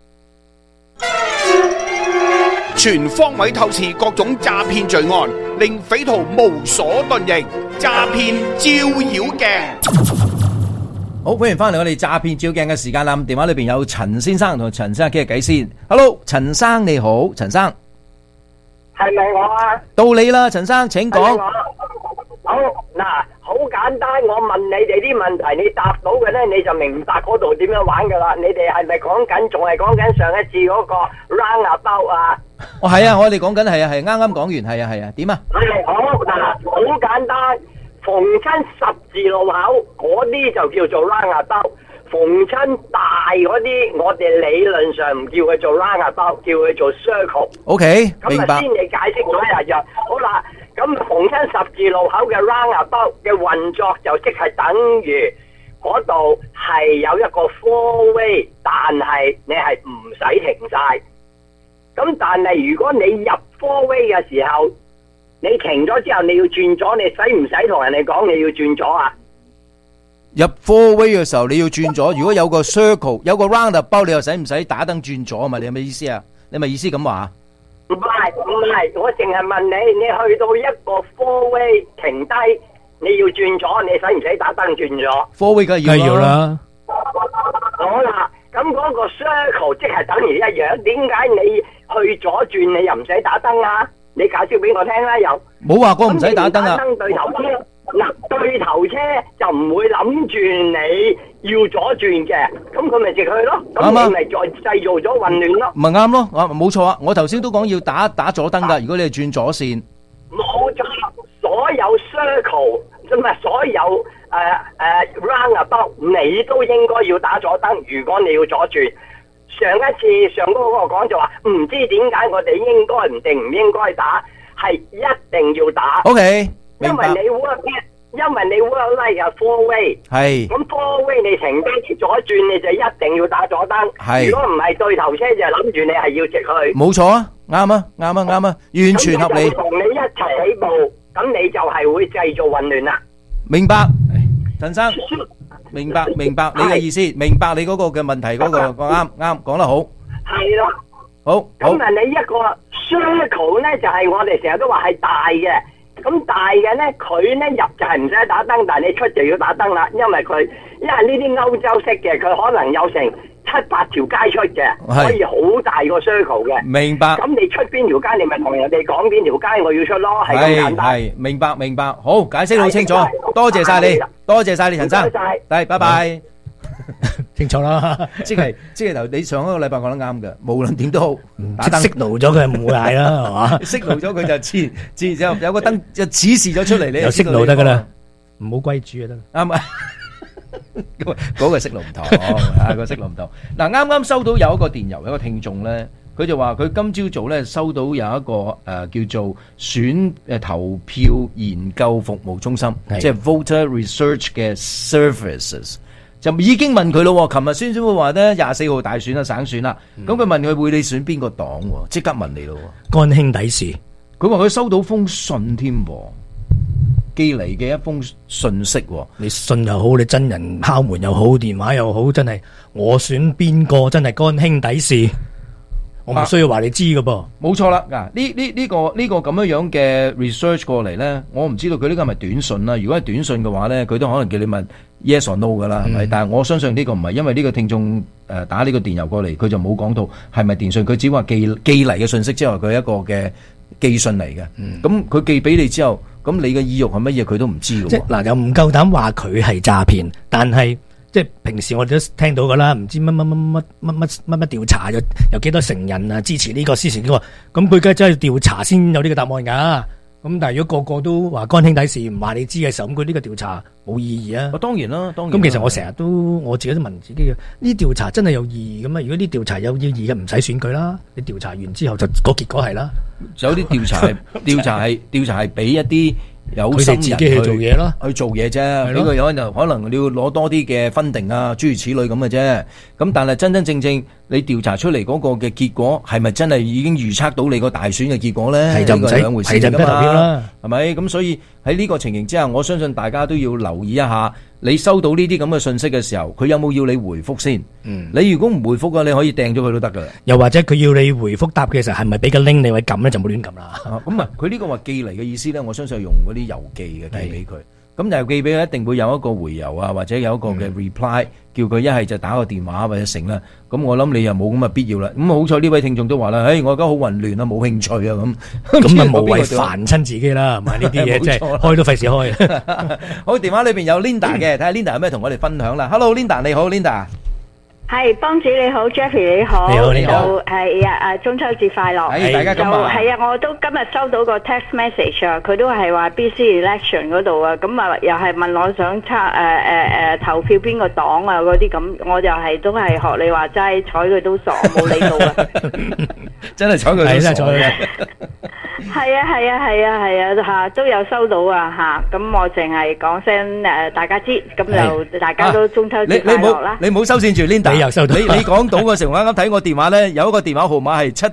全方位透視各種詐騙罪案，令匪徒無所遁形。詐騙照妖鏡。 好，歡迎翻嚟我哋詐騙照鏡嘅時間啦。咁電話裏邊有陳先生同陳先生傾下偈先。Hello， 陳生你好，陳生係咪我啊？ 到你啦，陳生請講。 好嗱，好簡單，我問你哋啲問題，你答到嘅咧，你就明白嗰度點樣玩噶啦。你哋係咪講緊，仲係講緊上一次嗰個 roundabout 啊？ 哦，係啊，我哋講緊係啊，係啱啱講完，係啊，係啊，點啊？ 係好嗱，好簡單，逢親十字路口嗰啲就叫做 roundabout，逢親大嗰啲，我哋理論上唔叫佢做 roundabout，叫佢做 circle。OK， 明白。咁啊，先你解釋咗一日。好啦。咁逢親十字路口嘅 roundabout 嘅運作就即係等於嗰度係有一個 four way， 但係你係唔使停晒。咁但係如果你入 four way 嘅時候，你停咗之後你要轉左，你使唔使同人哋講你要轉左啊？ 入 four way 嘅時候你要轉左，如果有個 circle 有個 roundabout， 你又使唔使打燈轉左啊？嘛，你有咩意思啊？你咪意思咁話？ 唔係，我淨係問你，你去到一個 four way 停低，你要轉左，你使唔使打燈轉左 ？four way 梗係要啦。 好啦，咁嗰個 circle 即係等於一樣，點解你去左轉你又唔使打燈啊？你介紹俾我聽啦，又冇話過唔使打燈啊。 對頭車嗱，對頭車就唔會諗住你要左轉嘅，咁佢咪直去咯，咁你咪再製造咗混亂咯。 咪啱咯，冇錯啊！我頭先都講要打左燈噶，如果你係轉左線。 冇錯，所有 circle 唔係所有roundabout， 你都應該要打左燈。如果你要左轉，上一次上嗰個講就話唔知點解我哋應該唔定唔應該打，係一定要打。 OK。因為你 work like a four way， 係咁 four way 你停低左轉，你就一定要打左燈。係如果唔係對頭車就諗住你係要直去。 冇錯啊，啱啊，啱啊，啱啊，完全合理。 同你一齊起步，咁你就係會製造混亂啦。 明白，陳生，明白你嘅意思，明白你嗰個嘅問題嗰個啱講得好。係咯。好。咁啊，你一個 circle 咧就係我哋成日都話係大嘅。咁大嘅咧，佢咧入就係唔使打燈，但係你出就要打燈啦，因為呢啲歐洲式嘅，佢可能有成7-8條街出嘅，可以好大個 circle 嘅。明白。咁你出邊條街，你咪同人哋講邊條街我要出咯，係咁簡單。係，明白。好，解釋好清楚，多謝晒你，陳生。拜拜。 清楚啦， 即係頭你上一個禮拜講得啱嘅，無論點都好，打燈熄爐咗佢唔會嗌啦，係嘛？ 熄爐咗佢就有個燈就指示咗出嚟，你又熄爐得噶啦，唔好歸主就得。 啱啊，嗰個熄爐唔同，個熄爐唔同。嗱，啱啱收到有一個電郵，有一個聽眾咧，佢就話佢今朝早咧收到有一個叫做投票研究服務中心，即係 Voter Research 嘅 Services。就已經問佢咯，琴日宣傳會話咧24號大選啦，省選啦，咁佢問佢會你選邊個黨，即刻問你咯， 幹兄弟事。 佢話佢收到封信添，寄嚟嘅一封信息。 你信又好，你真人敲門又好，電話又好，真係我選邊個真係幹兄弟事。 我唔需要話你知㗎噃。 冇錯啦，嗱呢個咁樣嘅 research 過嚟咧，我唔知道佢呢個係咪短信啦。如果係短信嘅話咧，佢都可能叫你問 yes or no 噶啦，係咪？但係我相信呢個唔係，因為呢個聽眾打呢個電郵過嚟，佢就冇講到係咪電信，佢只話寄嚟嘅信息之後，佢係一個嘅寄信嚟嘅。咁佢寄俾你之後，咁你嘅意欲係乜嘢，佢都唔知嘅。 即係嗱，又唔夠膽話佢係詐騙，但係。即係平時我哋都聽到噶啦，唔知乜調查有幾多成人啊支持呢個支持呢個，咁佢梗係真係調查先有呢個答案噶。咁但係如果個個都話乾兄弟事唔話你知嘅時候，咁佢呢個調查冇意義啊。 當然啦，當然。 咁其實我成日都我自己都問自己嘅，呢調查真係有意義嘅咩？如果啲調查有意義嘅，唔使選舉啦。你調查完之後就個結果係啦。 有啲調查係俾一啲。有心人自己去做嘢咯， 去做嘢啫。呢個有就可能你要攞多啲嘅分定啊，諸如此類咁嘅啫。咁但係真正你調查出嚟嗰個嘅結果係咪真係已經預測到你個大選嘅結果咧？係就唔使兩回事噶嘛，係咪？咁所以喺呢個情形之下，我相信大家都要留意一下。你收到呢啲咁嘅信息嘅時候，佢有冇要你回覆先？你如果唔回覆嘅，你可以掟咗佢都得噶。 又或者佢要你回覆答嘅時候，係咪俾個 link 你位撳咧，就冇亂撳啦。 咁啊，佢呢個話寄嚟嘅意思咧，我相信係用嗰啲郵寄嘅寄俾佢。咁郵寄俾佢一定會有一個回郵啊，或者有一個嘅 reply，叫佢一係就打個電話或者成啦。咁我諗你又冇咁嘅必要啦。咁好彩呢位聽眾都話啦，我而家好混亂啊，冇興趣啊咁。 咁啊無謂煩親自己啦，係咪呢啲嘢即係開都費事開。 好，電話裏邊有 Linda 嘅，睇下 Linda 有咩同我哋分享啦。Hello Linda，你好 Linda。 係幫主你好 ，Jeffrey 你好，就係中秋節快樂。 大家咁啊。 係啊，我都今日收到個 text message 啊，佢都係話 BC election 嗰度啊，咁啊又係問我想投票邊個黨啊嗰啲咁，我就係都係學你話齋，睬佢都傻，冇理到啊。 真係睬佢都傻嘅。 係啊吓，都有收到啊吓，咁我淨係講聲大家知，咁就大家都中秋節快樂啦。 你唔好收線住 Linda。你講到嘅時候，我啱啱睇我電話咧，有一個電話號碼係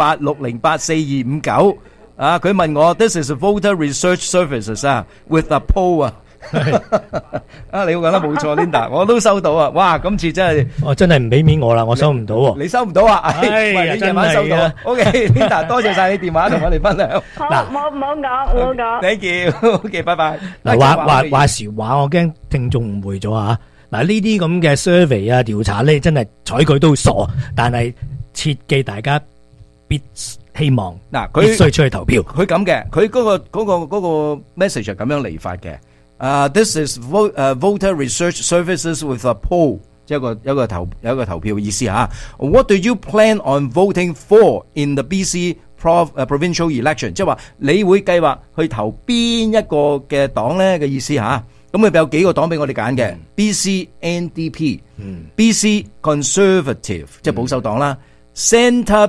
778608425啊，佢問我 This is Voter Research Services 啊 ，with a poll 啊，啊你講得冇錯 ，Linda， 我都收到啊，哇，今次真係， 我真係唔俾面我啦，我收唔到喎， 你收唔到啊？喂，你夜晚收到 ，OK，Linda， 多謝晒你電話同我哋分享。 好，唔好講。 Thank you，OK，拜拜。 嗱，話時話，我驚聽眾誤會咗啊。嗱，呢啲咁嘅 survey 啊調查咧，真係睬佢都傻，但係切記大家必希望嗱， 佢必須出去投票。 佢咁嘅，佢嗰個 message 係咁樣嚟法嘅。This is voter research services with a poll， 即係有一個投票嘅意思嚇。What do you plan on voting for in the BC provincial election？ 即係話你會計劃去投邊一個嘅黨咧嘅意思嚇。咁佢有幾個黨俾我哋揀嘅 ，BC NDP、BC Conservative 即係保守黨啦，Centre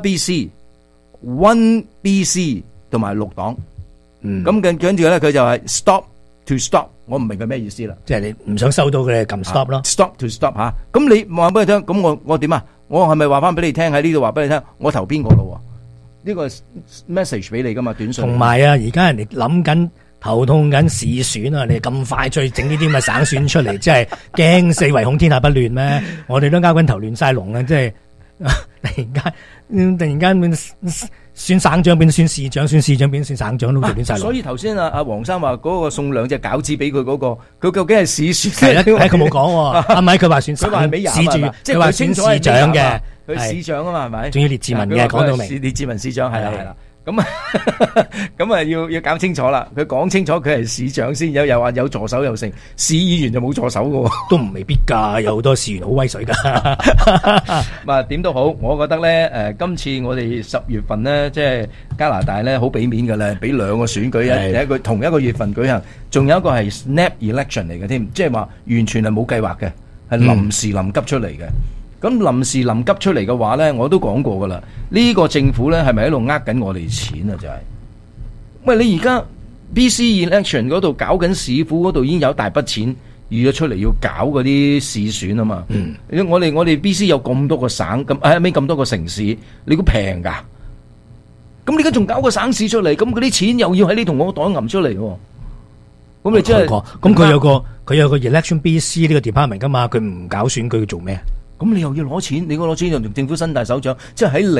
BC、One BC 同埋綠黨。咁跟住咧，佢就係 Stop to Stop， 我唔明佢咩意思啦。 即係你唔想收到嘅，撳 Stop 咯。 Stop to Stop 嚇。咁你話俾佢聽，咁我點啊？我係咪話翻俾你聽喺呢度話俾你聽？我投邊個咯？呢個 message 俾你噶嘛，短信。 同埋啊，而家人哋諗緊。頭痛緊市選啊！你咁快再整呢啲咁嘅省選出嚟，真係驚四唯恐天下不亂咩？我哋都交緊頭亂晒龍啊！即係突然間選省長變選市長，選市長變選省長，都亂晒龍。所以頭先阿黃生話嗰個送2隻餃子俾佢嗰個，佢究竟係市選？ 係啦，佢冇講喎。阿咪佢話選省市長，即係話選市長嘅， 佢市長啊嘛，係咪？ 仲要列治文嘅，講到明。 列治文市長係啦。咁啊要搞清楚啦，佢講清楚佢係市長先，又話有助手又成，市議員就冇助手嘅， 都唔未必噶，有好多市議員好威水噶。 啊點都好，我覺得咧今次我哋10月份咧，即係加拿大咧好俾面嘅咧，俾2個選舉第一個同一個月份舉行，仲有一個係 snap election 嚟嘅添，即係話完全係冇計劃嘅，係臨時臨急出嚟嘅。咁臨時臨急出嚟嘅話咧，我都講過噶啦。呢個政府咧係咪喺度呃緊我哋錢啊？就係，喂，你而家 BC election 嗰度搞緊市府嗰度已經有大筆錢預咗出嚟要搞嗰啲市選啊嘛。我哋 BC 有咁多個省咁多個城市，你估平㗎？咁你而家仲搞個省市出嚟，咁嗰啲錢又要喺你同我袋揞出嚟喎。咁你真係咁佢有個 election BC 呢個 department 㗎嘛？佢唔搞選舉做咩？ 咁你又要攞錢，你攞錢就同政府伸大手掌，即係喺你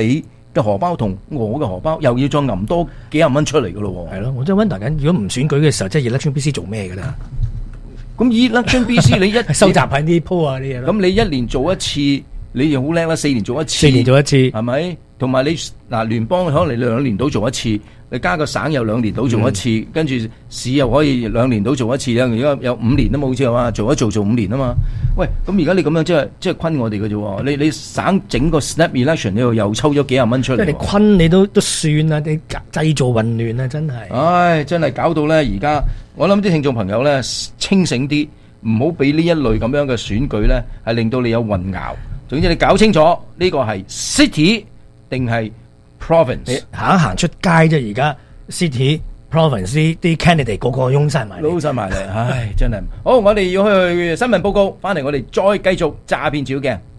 嘅荷包同我嘅荷包又要再揞多幾廿蚊出嚟噶咯喎。 係咯，我真係 wonder 緊，如果唔選舉嘅時候，即係 election BC 做咩㗎啦？ 咁 election BC 你一收集喺啲鋪啊啲嘢咯。 咁你一年做一次，你又好叻啦，4年做一次，係咪？同埋你嗱聯邦可能你2年到做一次，你加個省又2年到做一次，跟住市又可以2年到做一次啦。而家有5年都冇好似係嘛，做5年啊嘛。喂，咁而家你咁樣即係昆我哋嘅啫喎。你省整個 snap election 你又抽咗幾廿蚊出嚟。 即係你昆你都算啦，你製造混亂啊，真係。 唉，真係搞到咧，而家我諗啲聽眾朋友咧清醒啲，唔好俾呢一類咁樣嘅選舉咧係令到你有混淆。總之你搞清楚呢個係 city 定係 province。 你行出街啫，而家 city province 啲 candidate 個個擁晒埋嚟，唉，真係好。我哋要去新聞報告，翻嚟我哋再繼續詐騙照鏡。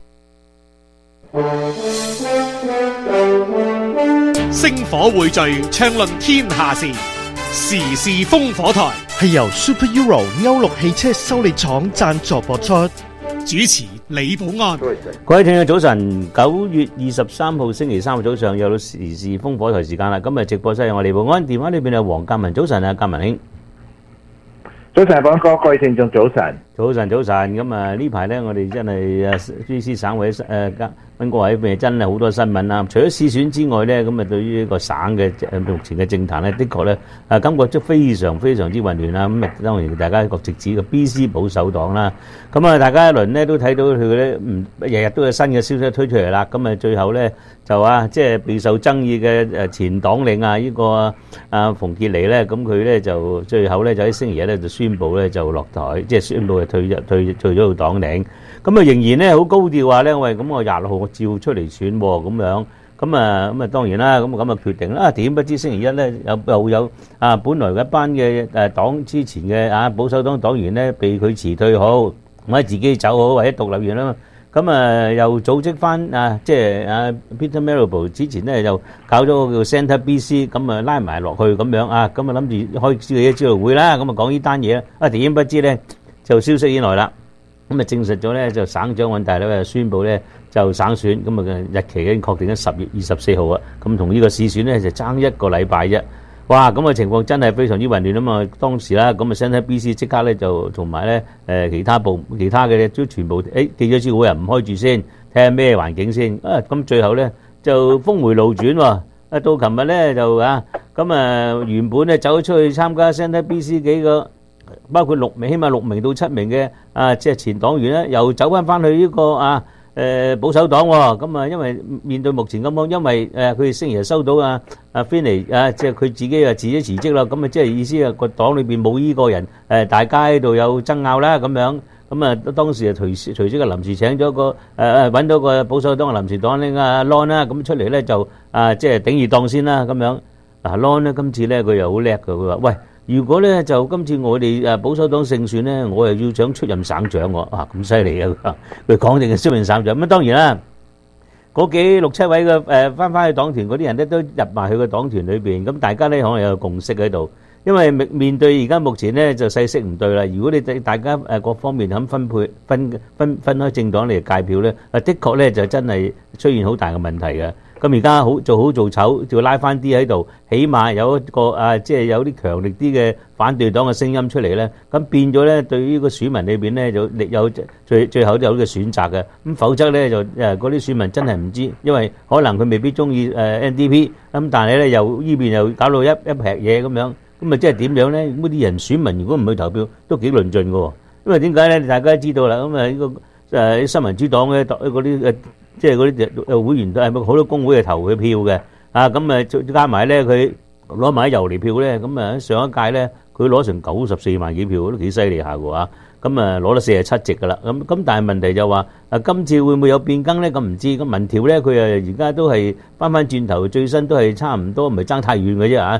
星火匯聚，暢論天下事，時事烽火台係由 Super Euro 歐陸汽車修理廠贊助播出。主持李寶安。 各位聽眾早晨，9月23號星期3早上又到時事烽火台時間啦。今日直播室有我李寶安，電話裏邊有黃鑑文。早晨啊，鑑文兄。 早晨，寶安哥，各位聽眾早晨。 早晨。咁啊呢排咧，我哋真係BC 省委溫哥華呢邊真係好多新聞啦。除咗試選之外咧，咁啊對於呢個省嘅目前嘅政壇咧，的確咧感覺都非常之混亂啦。咁當然大家一個直指嘅 BC 保守黨啦。咁啊大家一輪咧都睇到佢咧日日都有新嘅消息推出嚟啦。咁啊最後咧就即係備受爭議嘅前黨領啊呢個馮傑尼咧，咁佢咧就最後咧就喺星期日咧就宣布咧就落台，即係宣布退咗做黨領。咁啊仍然咧好高調話咧，喂，咁我26號我照出嚟選咁樣，咁啊當然啦，咁啊決定啦。點不知星期一咧又有本來一班嘅黨之前嘅保守黨黨員咧被佢辭退好，或者自己走好，或者獨立員啦。咁又組織翻即係Peter Marable 之前咧又搞咗個叫 Centre BC， 咁拉埋落去咁樣咁啊諗住開記者招待會啦，咁講呢單嘢點不知咧就消息以來啦。咁證實咗咧，就省長尹大咧宣布咧就省選，咁日期已經確定咗10月24號啊。咁同呢個市選咧就爭1個禮拜啫。哇！咁情況真係非常之混亂啊嘛。當時啦，咁Centre BC 即刻咧就同埋咧其他嘅都全部記咗招會人唔開住先，睇下咩環境先。咁最後咧就峰回路轉喎。到琴日咧就原本咧走出去參加Centre BC幾個。包括起碼6名到7名嘅即係前黨員咧，又走翻去呢個保守黨喎。咁因為面對目前咁樣，因為佢哋星期日收到Finney 即係佢自己自己辭職啦。咁即係意思個黨裏邊冇呢個人，大家喺度有爭拗啦咁樣。咁當時就隨即臨時請咗個揾到個保守黨嘅臨時黨領Lon 啦，咁出嚟咧就即係頂二檔先啦咁樣。Lon 咧今次咧佢又好叻㗎，佢話喂。如果咧就今次我哋保守黨勝選咧，我又要想出任省長喎，咁犀利啊！佢講定係出任省長。咁當然啦，嗰6、7位嘅翻去黨團嗰啲人咧都入埋去個黨團裏邊，咁大家咧可能有個共識喺度。因為面對而家目前咧就勢色唔對啦。如果你大家各方面肯分開政黨嚟界票咧，的確咧就真係出現好大嘅問題嘅。咁而家做好做醜，就要拉翻啲喺度，起碼有一個即係有啲強力啲嘅反對黨嘅聲音出嚟咧。咁變咗咧，對於個選民裏邊咧，就有最後都有呢個選擇嘅。咁否則咧就嗰啲選民真係唔知，因為可能佢未必中意NDP，咁但係咧又呢邊又搞到一劈嘢咁樣，咁啊即係點樣咧？咁啲人選民如果唔去投票，都幾論盡嘅。因為點解咧？大家都知道啦。咁呢個新民主黨嘅嗰啲即係嗰啲會員都係好多工會係投佢票嘅，咁加埋咧佢攞埋遊離票咧，咁上一屆咧佢攞成94萬幾票，都幾犀利下嘅喎，咁攞得47席㗎啦，咁但係問題就話今次會唔會有變更咧？咁唔知，咁民調咧佢而家都係翻轉頭，最新都係差唔多，唔係爭太遠嘅啫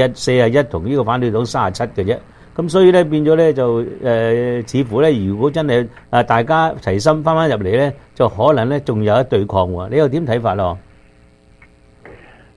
41同呢個反對黨37嘅啫。咁所以咧變咗咧就似乎咧，如果真係大家齊心翻入嚟咧，就可能咧仲有一對抗喎。你又點睇法咯？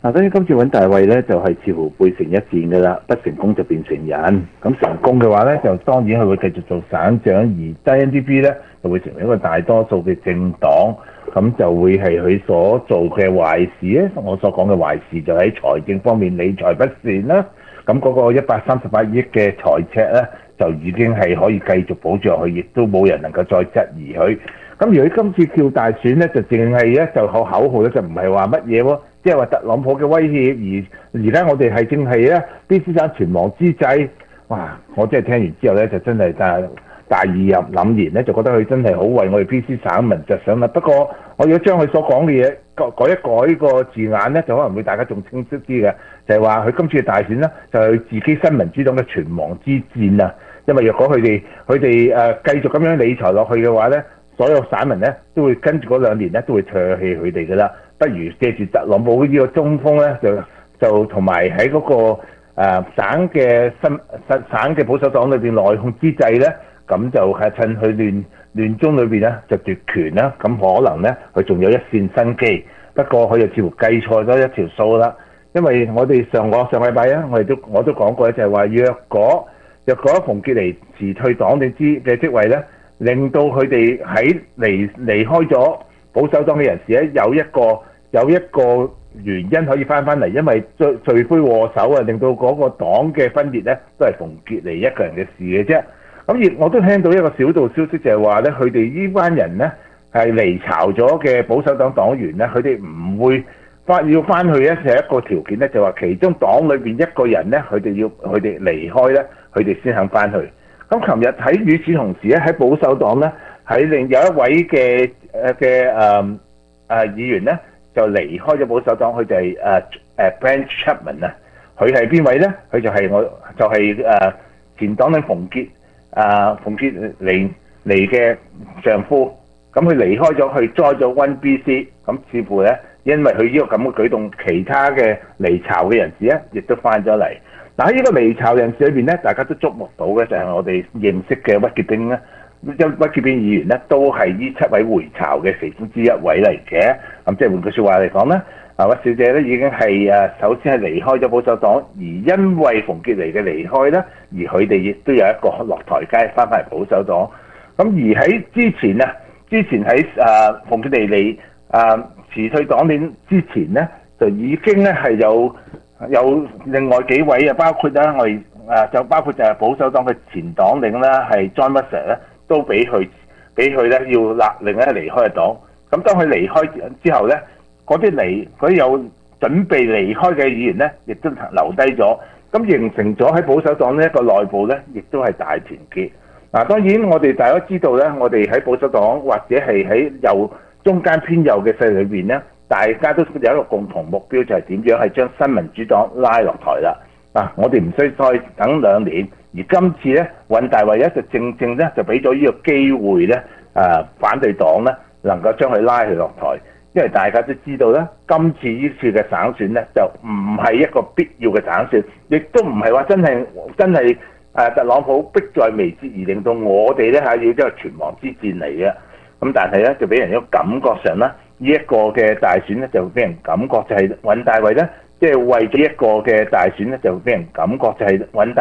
當然今次揾大衛咧，就係似乎背成一戰噶啦，不成功就變成仁。咁成功嘅話咧，就當然佢會繼續做省長，而 DNDP 咧就會成為一個大多數嘅政黨，咁就會係佢所做嘅壞事咧。我所講嘅壞事就喺財政方面理財不善啦。咁嗰個138億嘅財赤咧，就已經係可以繼續保障佢，亦都冇人能夠再質疑佢。咁如果今次叫大選咧，就淨係咧就口號咧，就唔係話乜嘢喎，即係話特朗普嘅威脅。而家我哋係正係咧BC省存亡之際，哇！我真係聽完之後咧，就真係大義凜然咧，就覺得佢真係好為我哋 BC 省民着想啦。不過我要將佢所講嘅嘢改一改個字眼咧，就可能會大家仲清晰啲嘅，就係話佢今次嘅大選咧，就係佢自己新民主黨嘅存亡之戰啊！因為若果佢哋繼續咁樣理財落去嘅話咧，所有省民咧都會跟住嗰2年咧都會唾棄佢哋噶啦，不如借住特朗普呢個中鋒咧，就同埋喺嗰個省嘅保守黨裏邊內訌之際咧，咁就係趁佢亂中裏邊咧就奪權啦，咁可能咧佢仲有一線生機。不過佢就似乎計錯咗一條數啦，因為我哋上禮拜啊，我都講過就係話，若果馮傑尼辭退黨領嘅職位咧，令到佢哋喺離開咗保守黨嘅人士咧，有一個原因可以翻嚟，因為罪魁禍首啊，令到嗰個黨嘅分裂咧，都係馮傑尼一個人嘅事嘅啫。咁亦我都聽到一個小道消息，就係話咧，佢哋呢班人咧係離巢咗嘅保守黨黨員咧，佢哋唔會要翻去咧，係一個條件咧，就話其中黨裏邊一個人咧，佢哋離開咧，佢哋先肯翻去。咁琴日喺與此同時咧，喺保守黨咧，喺另有一位嘅議員咧，就離開咗保守黨，佢就係Brent Chapman 啊。佢係邊位咧？佢就係前黨領馮傑尼嘅丈夫。咁佢離開咗，去 join 咗 1BC。咁似乎咧，因為佢呢個咁嘅舉動，其他嘅離巢嘅人士咧，亦都翻咗嚟。嗱，喺呢個離巢人士裏邊咧，大家都觸目到嘅就係我哋認識嘅屈潔冰咧，屈潔冰議員咧都係呢7位回巢嘅其中之一位嚟嘅。咁即係換句説話嚟講咧，屈小姐咧已經係首先係離開咗保守黨，而因為馮傑尼嘅離開咧，而佢哋亦都有一個落台階翻返嚟保守黨。咁而喺之前喺馮傑尼辭退黨領之前咧，就已經咧係有另外幾位啊，包括咧就係保守黨嘅前黨領啦，係 John Russell 咧，都俾佢咧要勒令咧離開黨。咁當佢離開之後咧，嗰啲有準備離開嘅議員咧，亦都留低咗，咁形成咗喺保守黨呢一個內部咧，亦都係大團結。嗱，當然我哋大家知道咧，我哋喺保守黨或者係喺中間偏右嘅勢力裏邊咧，大家都有一個共同目標，就係點樣係將新民主黨拉落台啦。嗱，我哋唔需再等2年，而今次咧尹大維咧就正咧就俾咗呢個機會咧，反對黨咧能夠將佢拉佢落台，因為大家都知道咧，今次呢次嘅省選咧就唔係一個必要嘅省選，亦都唔係話真係特朗普迫在眉睫而令到我哋咧要一個存亡之戰嚟嘅。咁但係咧就俾人一個感覺上啦，呢一個嘅大選咧就俾人感覺就係尹大維咧，即係為咗一個嘅大選咧就俾人感覺就係尹大